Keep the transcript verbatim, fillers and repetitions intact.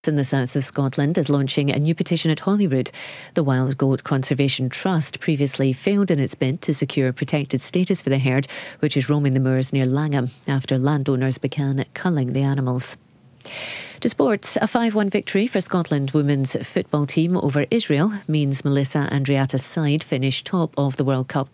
in the south of Scotland is launching a new petition at Holyrood. The Wild Goat Conservation Trust previously failed in its bid to secure protected status for the herd, which is roaming the moors near Langham after landowners began culling the animals. To sports, a five one victory for Scotland women's football team over Israel means Melissa Andreatta's side finished top of the World Cup